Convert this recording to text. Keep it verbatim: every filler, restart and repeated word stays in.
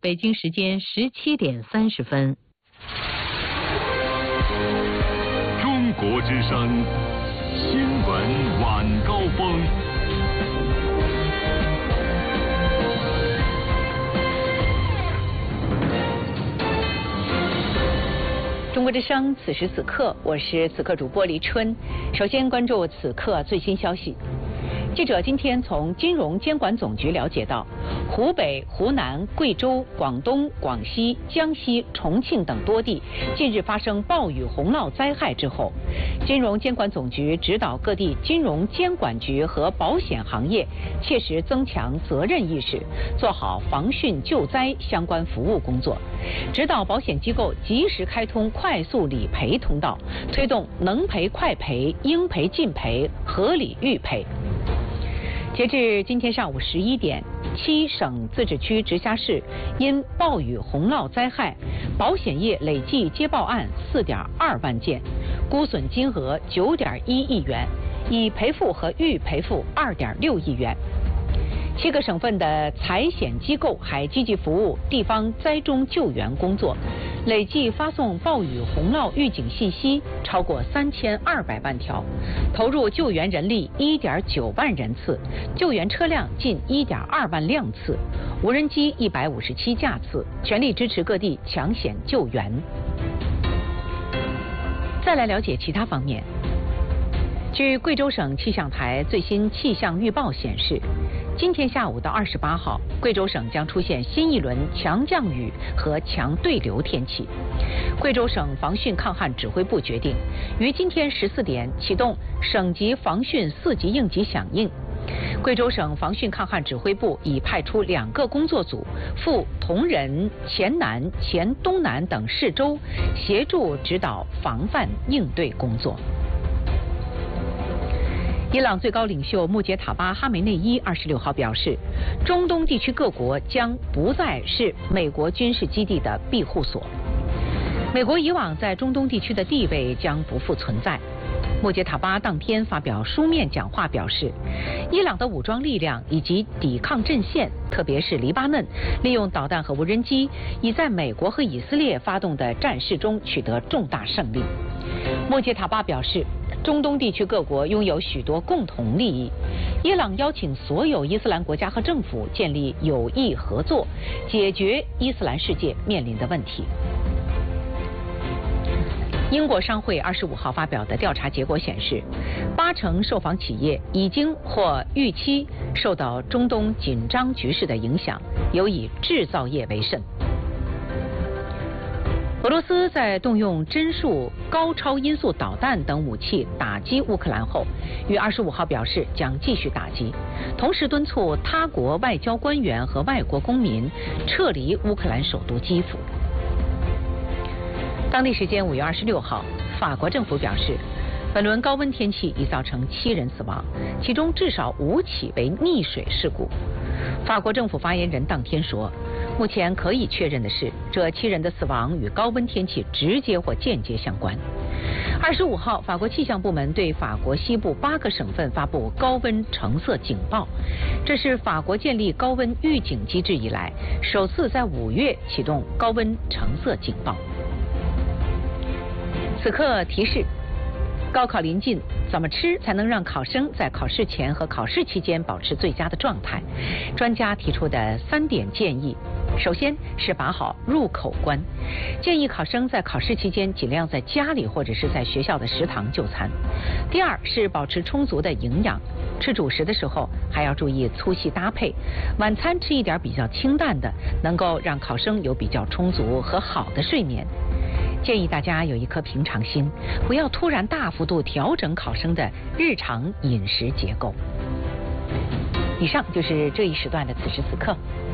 北京时间十七点三十分。 中国之声新闻晚高峰。 中国之声此时此刻，我是此刻主播黎春。首先关注此刻最新消息。记者今天从金融监管总局了解到，湖北、湖南、贵州、广东、广西、江西、重庆等多地近日发生暴雨洪涝灾害之后，金融监管总局指导各地金融监管局和保险行业切实增强责任意识，做好防汛救灾相关服务工作，指导保险机构及时开通快速理赔通道，推动能赔快赔、应赔尽赔、合理预赔。截至今天上午十一点，七省自治区、直辖市因暴雨洪涝灾害，保险业累计接报案四点二万件，估损金额九点一亿元，已赔付和预赔付二点六亿元。七个省份的财险机构还积极服务地方灾中救援工作，累计发送暴雨洪涝预警信息超过三千二百万条，投入救援人力一点九万人次，救援车辆近一点二万辆次，无人机一百五十七架次，全力支持各地抢险救援。再来了解其他方面。据贵州省气象台最新气象预报显示，今天下午到二十八号，贵州省将出现新一轮强降雨和强对流天气。贵州省防汛抗旱指挥部决定，于今天十四点启动省级防汛四级应急响应。贵州省防汛抗旱指挥部已派出两个工作组赴铜仁、黔南、黔东南等市州，协助指导防范应对工作。伊朗最高领袖穆杰塔巴哈梅内伊二十六号表示，中东地区各国将不再是美国军事基地的庇护所，美国以往在中东地区的地位将不复存在。穆杰塔巴当天发表书面讲话表示，伊朗的武装力量以及抵抗阵线，特别是黎巴嫩，利用导弹和无人机，已在美国和以色列发动的战事中取得重大胜利。穆杰塔巴表示，中东地区各国拥有许多共同利益，伊朗邀请所有伊斯兰国家和政府建立友谊合作，解决伊斯兰世界面临的问题。英国商会二十五号发表的调查结果显示，八成受访企业已经或预期受到中东紧张局势的影响，尤以制造业为甚。俄罗斯在动用针数高超音速导弹等武器打击乌克兰后，于二十五号表示将继续打击，同时敦促他国外交官员和外国公民撤离乌克兰首都基辅。当地时间五月二十六号，法国政府表示，本轮高温天气已造成七人死亡，其中至少五起为溺水事故。法国政府发言人当天说，目前可以确认的是，这七人的死亡与高温天气直接或间接相关。二十五号，法国气象部门对法国西部八个省份发布高温橙色警报，这是法国建立高温预警机制以来首次在五月启动高温橙色警报。此刻提示：高考临近，怎么吃才能让考生在考试前和考试期间保持最佳的状态？专家提出的三点建议。首先是把好入口关，建议考生在考试期间尽量在家里或者是在学校的食堂就餐。第二是保持充足的营养，吃主食的时候还要注意粗细搭配，晚餐吃一点比较清淡的，能够让考生有比较充足和好的睡眠。建议大家有一颗平常心，不要突然大幅度调整考生的日常饮食结构。以上就是这一时段的此时此刻。